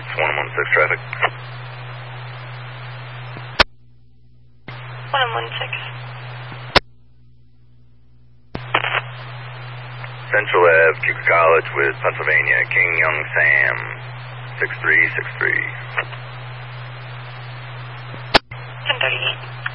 116 traffic. 116. Central Ave, Cooper College with Pennsylvania, King Young Sam, 6363. 1038.